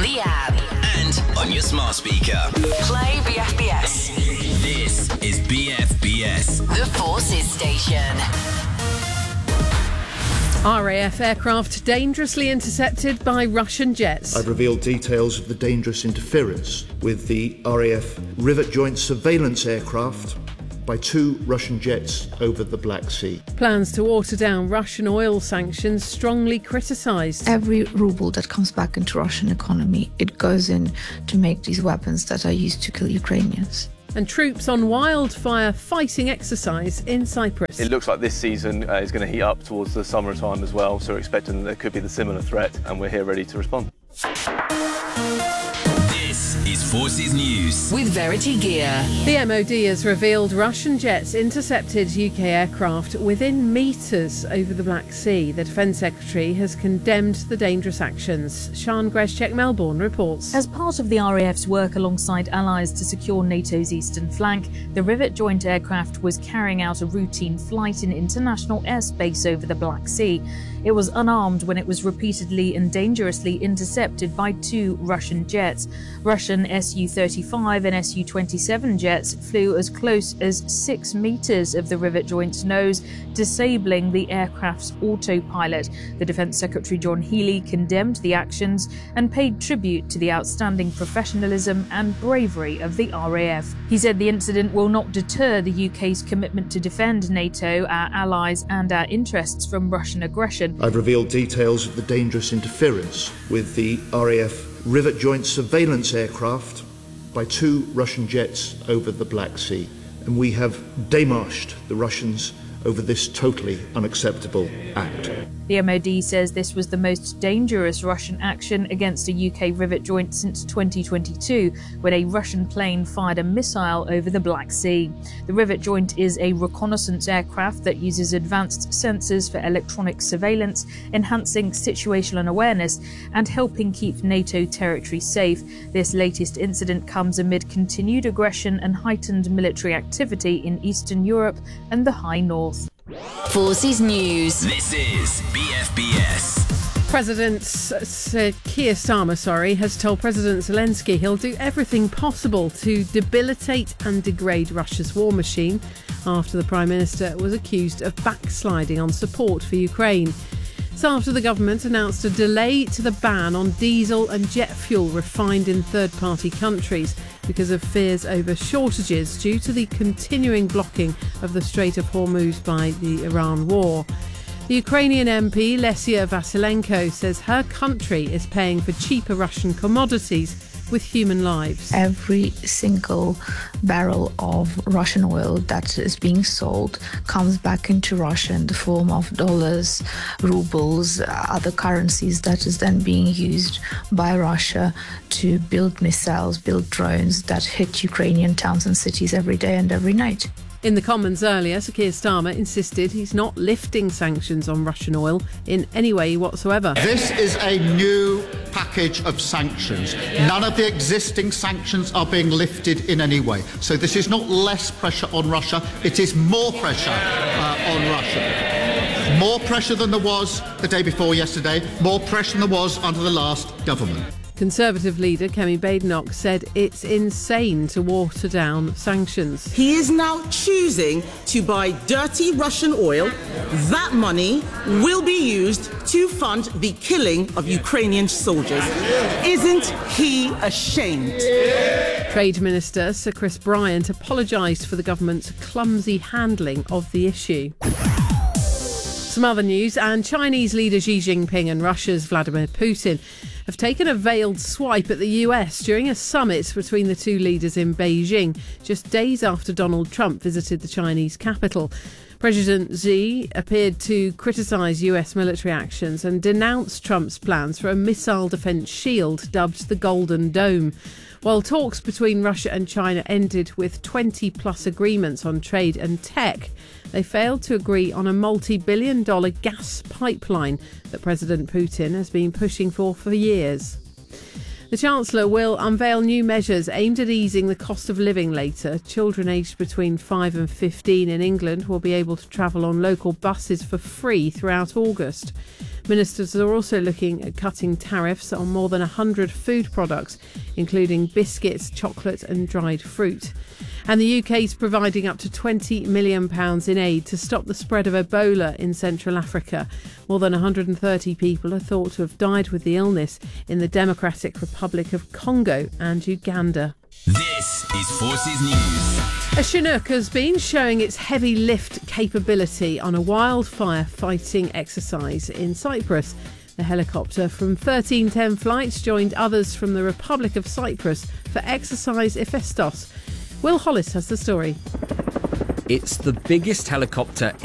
the app. And on your smart speaker. Play BFBS. This is BFBS. The Forces Station. RAF aircraft dangerously intercepted by Russian jets. I've revealed details of the dangerous interference with the RAF Rivet Joint Surveillance aircraft by 2 Russian jets over the Black Sea. Plans to water down Russian oil sanctions strongly criticised. Every ruble that comes back into Russian economy, it goes in to make these weapons that are used to kill Ukrainians. And troops on wildfire fighting exercise in Cyprus. It looks like this season is going to heat up towards the summertime as well, so we're expecting that there could be the similar threat, and we're here ready to respond. This is Forces News. With Verity Gear. The MOD has revealed Russian jets intercepted UK aircraft within metres over the Black Sea. The Defence Secretary has condemned the dangerous actions. Sian Grezchek, Melbourne, reports. As part of the RAF's work alongside allies to secure NATO's eastern flank, the Rivet joint aircraft was carrying out a routine flight in international airspace over the Black Sea. It was unarmed when it was repeatedly and dangerously intercepted by 2 Russian jets. Russian Su-35 and Su-27 jets flew as close as 6 metres of the Rivet joint's nose, disabling the aircraft's autopilot. The Defence Secretary John Healey condemned the actions and paid tribute to the outstanding professionalism and bravery of the RAF. He said the incident will not deter the UK's commitment to defend NATO, our allies and our interests from Russian aggression. I've revealed details of the dangerous interference with the RAF Rivet Joint Surveillance aircraft by 2 Russian jets over the Black Sea. And we have démarched the Russians over this totally unacceptable act. The MOD says this was the most dangerous Russian action against a UK Rivet joint since 2022, when a Russian plane fired a missile over the Black Sea. The Rivet joint is a reconnaissance aircraft that uses advanced sensors for electronic surveillance, enhancing situational awareness and helping keep NATO territory safe. This latest incident comes amid continued aggression and heightened military activity in Eastern Europe and the High North. Forces News. This is BFBS. President Keir Starmer, has told President Zelensky he'll do everything possible to debilitate and degrade Russia's war machine after the Prime Minister was accused of backsliding on support for Ukraine. It's after the government announced a delay to the ban on diesel and jet fuel refined in third-party countries because of fears over shortages due to the continuing blocking of the Strait of Hormuz by the Iran war. The Ukrainian MP Lesia Vasilenko says her country is paying for cheaper Russian commodities with human lives. Every single barrel of Russian oil that is being sold comes back into Russia in the form of dollars, rubles, other currencies that is then being used by Russia to build missiles, build drones that hit Ukrainian towns and cities every day and every night. In the Commons earlier, Sir Keir Starmer insisted he's not lifting sanctions on Russian oil in any way whatsoever. This is a new package of sanctions. None of the existing sanctions are being lifted in any way. So this is not less pressure on Russia, it is more pressure on Russia. More pressure than there was the day before yesterday, more pressure than there was under the last government. Conservative leader Kemi Badenoch said it's insane to water down sanctions. He is now choosing to buy dirty Russian oil. That money will be used to fund the killing of Ukrainian soldiers. Isn't he ashamed? Trade Minister Sir Chris Bryant apologised for the government's clumsy handling of the issue. Some other news, and Chinese leader Xi Jinping and Russia's Vladimir Putin have taken a veiled swipe at the US during a summit between the two leaders in Beijing, just days after Donald Trump visited the Chinese capital. President Xi appeared to criticise US military actions and denounced Trump's plans for a missile defence shield dubbed the Golden Dome. While talks between Russia and China ended with 20-plus agreements on trade and tech, they failed to agree on a multi-billion-dollar gas pipeline that President Putin has been pushing for years. The Chancellor will unveil new measures aimed at easing the cost of living later. Children aged between 5 and 15 in England will be able to travel on local buses for free throughout August. Ministers are also looking at cutting tariffs on more than 100 food products, including biscuits, chocolate and dried fruit. And the UK is providing up to £20 million in aid to stop the spread of Ebola in Central Africa. More than 130 people are thought to have died with the illness in the Democratic Republic of Congo and Uganda. This is Forces News. A Chinook has been showing its heavy lift capability on a wildfire fighting exercise in Cyprus. The helicopter from 1310 Flights joined others from the Republic of Cyprus for Exercise Hephaestos. Will Hollis has the story. It's the biggest helicopter